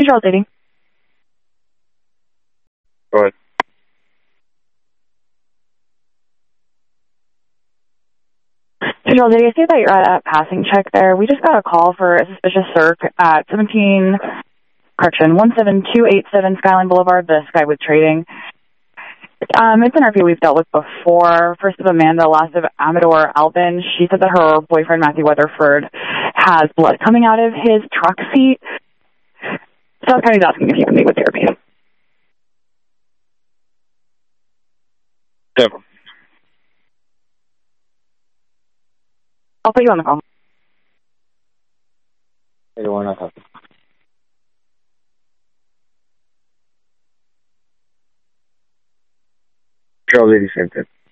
Charles Dating. Go ahead. Charles Dating, I see that you're at a passing check there. We just got a call for a suspicious circ at 17287 Skyline Boulevard, the Skyway Trading. It's an RP we've dealt with before. First of Amanda, last of Amador Alvin. She said that her boyfriend, Matthew Weatherford, has blood coming out of his truck seat. So County's asking if you can meet with therapy. Yeah. I'll put you on the call. Hey, why not talk? Charles 80 same thing.